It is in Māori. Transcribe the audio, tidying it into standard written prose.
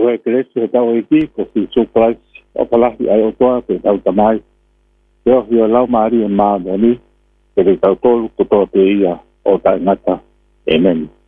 e keresi e tau e ki, ko si surprise, o palahi ai o toa, te tau tamai, te o hio lau maari e maa moni, te tau tolu ko toa te ia, o tai ngata. Amen.